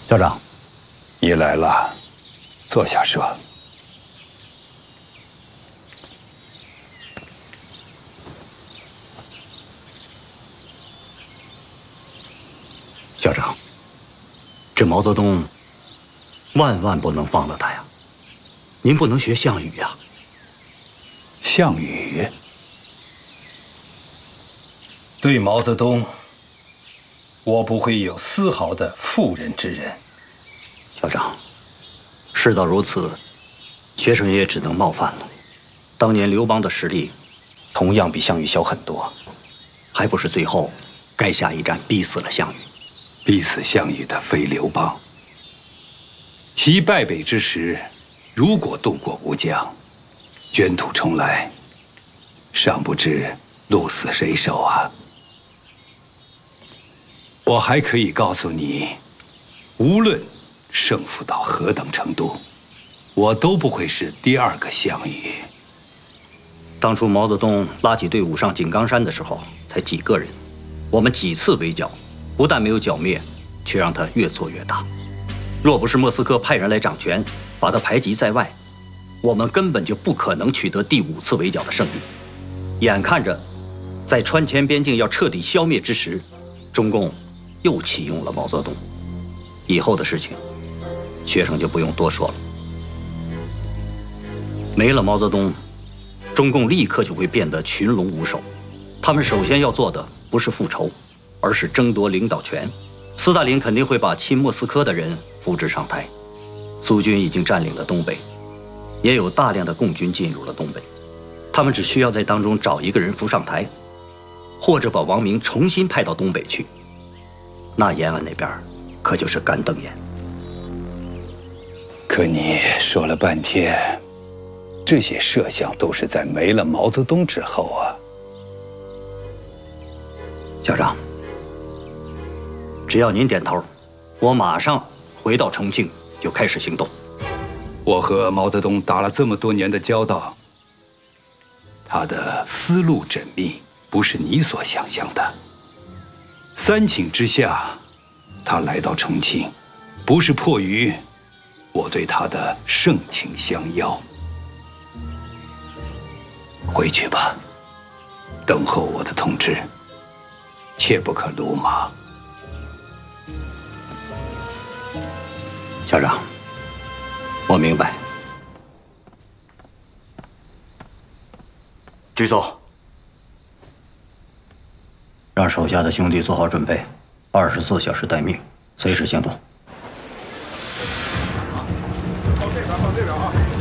校长， 你来了，坐下说。 校长，这毛泽东万万不能放了他呀！您不能学项羽呀。 项羽对毛泽东，我不会有丝毫的妇人之仁。 校长，事到如此，学生也只能冒犯了。当年刘邦的实力，同样比项羽小很多，还不是最后垓下一战逼死了项羽？ 逼死项羽的非刘邦。其败北之时，如果渡过吴江，卷土重来，尚不知鹿死谁手啊！我还可以告诉你，无论胜负到何等程度，我都不会是第二个项羽。 当初毛泽东拉起队伍上井冈山的时候，才几个人，我们几次围剿，不但没有剿灭，却让他越做越大。若不是莫斯科派人来掌权，把他排挤在外，我们根本就不可能取得第5次围剿的胜利。眼看着，在川黔边境要彻底消灭之时，中共又启用了毛泽东。以后的事情，学生就不用多说了。没了毛泽东，中共立刻就会变得群龙无首。他们首先要做的不是复仇，而是争夺领导权。斯大林肯定会把亲莫斯科的人扶植上台。苏军已经占领了东北，也有大量的共军进入了东北。他们只需要在当中找一个人扶上台，或者把王明重新派到东北去。那延安那边可就是干瞪眼。 可你说了半天，这些设想都是在没了毛泽东之后啊。 校长，只要您点头，我马上回到重庆就开始行动。 我和毛泽东打了这么多年的交道，他的思路缜密，不是你所想象的。3请之下，他来到重庆，不是迫于我对他的盛情相邀。回去吧，等候我的通知，切不可鲁莽。 校长，我明白。举走，让手下的兄弟做好准备，24小时待命，随时行动。 到这边啊！